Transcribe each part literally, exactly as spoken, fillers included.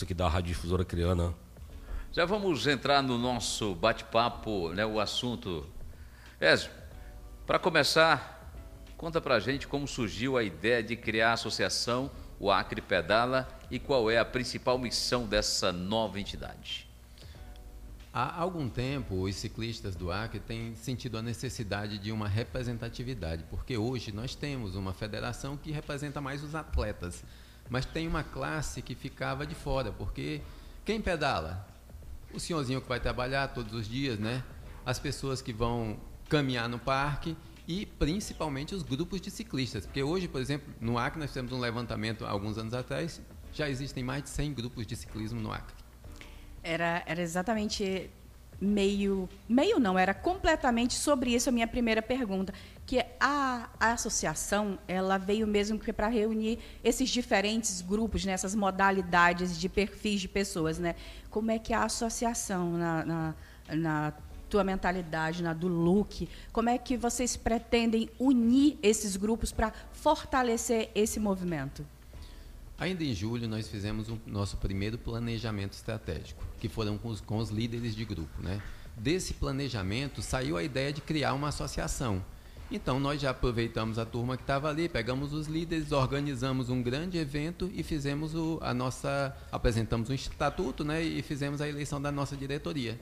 Isso aqui da Rádio Difusora Acreana. Já vamos entrar no nosso bate-papo, né, o assunto. Ézio, para começar, conta pra gente como surgiu a ideia de criar a associação O Acre Pedala e qual é a principal missão dessa nova entidade. Há algum tempo, os ciclistas do Acre têm sentido a necessidade de uma representatividade, porque hoje nós temos uma federação que representa mais os atletas, mas tem uma classe que ficava de fora, porque quem pedala? O senhorzinho que vai trabalhar todos os dias, né? As pessoas que vão caminhar no parque e principalmente os grupos de ciclistas, porque hoje, por exemplo, no Acre nós fizemos um levantamento há alguns anos atrás, já existem mais de cem grupos de ciclismo no Acre. Era, era exatamente meio, meio não, era completamente sobre isso a minha primeira pergunta, que a, a associação, ela veio mesmo para reunir esses diferentes grupos, né, essas modalidades de perfis de pessoas, né? Como é que a associação, na, na, na tua mentalidade, na do Luke, como é que vocês pretendem unir esses grupos para fortalecer esse movimento? Ainda em julho, nós fizemos o nosso primeiro planejamento estratégico, que foram com os, com os líderes de grupo, né? Desse planejamento, saiu a ideia de criar uma associação. Então, nós já aproveitamos a turma que estava ali, pegamos os líderes, organizamos um grande evento e fizemos o, a nossa, apresentamos um estatuto, né? E fizemos a eleição da nossa diretoria.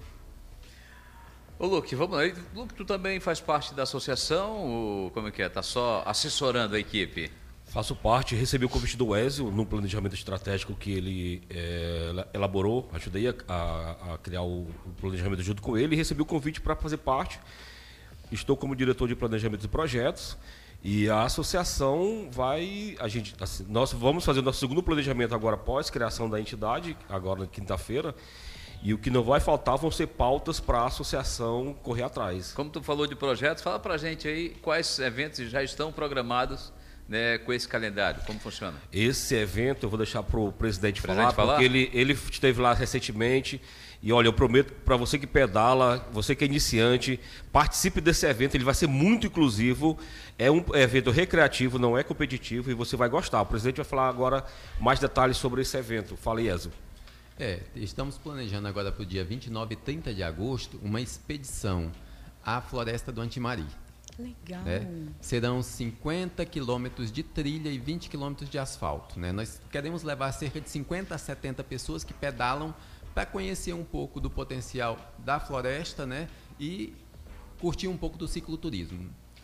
Ô, Luke, vamos lá. Luke, tu também faz parte da associação ou como é que é? Tá só assessorando a equipe? Faço parte, recebi o convite do Ézio no planejamento estratégico que ele é, elaborou, ajudei a, a, a criar o, o planejamento junto com ele e recebi o convite para fazer parte. Estou como diretor de planejamento de projetos e a associação vai, a gente, assim, nós vamos fazer o nosso segundo planejamento agora após criação da entidade, agora na quinta-feira, e o que não vai faltar vão ser pautas para a associação correr atrás. Como tu falou de projetos, fala para a gente aí quais eventos já estão programados, né, com esse calendário, como funciona? Esse evento eu vou deixar para o presidente, presidente falar, falar, porque ele, ele esteve lá recentemente e olha, eu prometo para você que pedala, você que é iniciante, participe desse evento, ele vai ser muito inclusivo, é um evento recreativo, não é competitivo e você vai gostar. O presidente vai falar agora mais detalhes sobre esse evento. Fala aí, Ézio. É, estamos planejando agora para o dia vinte e nove e trinta de agosto uma expedição à Floresta do Antimari. Legal. Né? Serão cinquenta quilômetros de trilha e vinte quilômetros de asfalto. Né? Nós queremos levar cerca de cinquenta a setenta pessoas que pedalam para conhecer um pouco do potencial da floresta, né? E curtir um pouco do cicloturismo.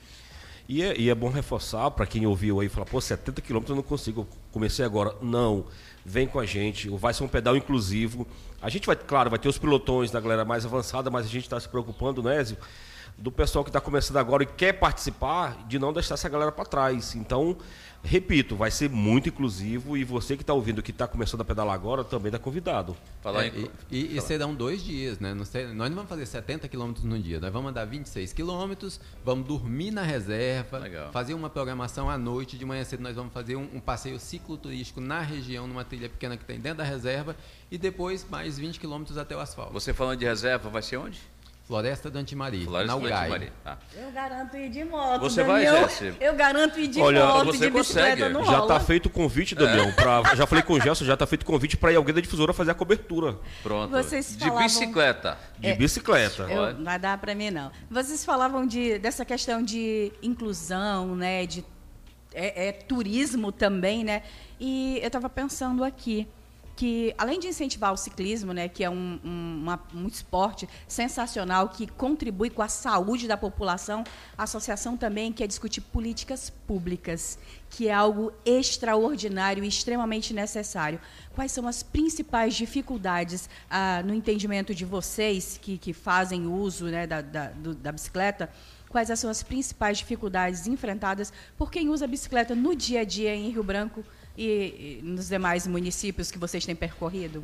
E é, e é bom reforçar para quem ouviu aí e falar, pô, setenta quilômetros eu não consigo, comecei agora. Não, vem com a gente, vai ser um pedal inclusivo. A gente vai, claro, vai ter os pilotões da galera mais avançada, mas a gente está se preocupando, né, Ézio? Do pessoal que está começando agora e quer participar, de não deixar essa galera para trás. Então, repito, vai ser muito inclusivo e você que está ouvindo, que está começando a pedalar agora, também está convidado. Falar é, em... E, e, e serão dois dias, né? Não sei, nós não vamos fazer setenta quilômetros no dia, nós vamos andar vinte e seis quilômetros, vamos dormir na reserva, legal, fazer uma programação à noite, de manhã cedo nós vamos fazer um, um passeio cicloturístico na região, numa trilha pequena que tem dentro da reserva, e depois mais vinte quilômetros até o asfalto. Você falando de reserva, vai ser onde? Floresta do Antimari, Floresta na do Antimari. Ah. Eu garanto ir de moto, Você Daniel. vai, Jesse? Eu garanto ir de Olha, moto, você de bicicleta consegue. não Já rola. está feito o convite, Daniel. É. Pra, já falei com o Gerson, já está feito o convite para ir alguém da difusora fazer a cobertura. Pronto. Vocês de falavam... bicicleta. De É, bicicleta. Eu, não vai dar para mim, não. Vocês falavam de, dessa questão de inclusão, né? De é, é, turismo também, né? E eu estava pensando aqui que, além de incentivar o ciclismo, né, que é um, um, uma, um esporte sensacional que contribui com a saúde da população, a associação também quer discutir políticas públicas, que é algo extraordinário e extremamente necessário. Quais são as principais dificuldades ah, no entendimento de vocês que, que fazem uso, né, da, da, do, da bicicleta? Quais são as principais dificuldades enfrentadas por quem usa a bicicleta no dia a dia em Rio Branco e, e nos demais municípios que vocês têm percorrido?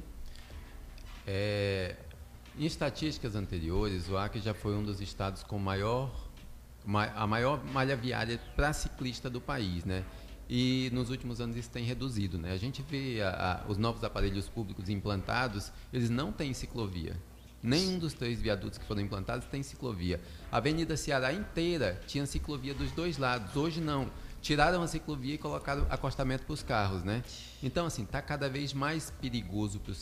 É, em estatísticas anteriores, o Acre já foi um dos estados com maior, a maior malha viária para ciclista do país, né? E nos últimos anos isso tem reduzido, né? A gente vê a, a, os novos aparelhos públicos implantados, eles não têm ciclovia. Nenhum dos três viadutos que foram implantados tem ciclovia. A Avenida Ceará inteira tinha ciclovia dos dois lados. Hoje não. Tiraram a ciclovia e colocaram acostamento para os carros, né? Então, assim, está cada vez mais perigoso para os